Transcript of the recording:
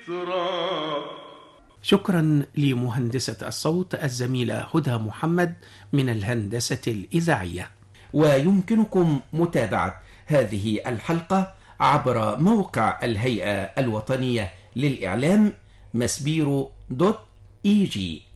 شكرا لمهندسة الصوت الزميلة هدى محمد من الهندسة الإذاعية. ويمكنكم متابعة هذه الحلقة عبر موقع الهيئة الوطنية للإعلام مسبيرو.EG.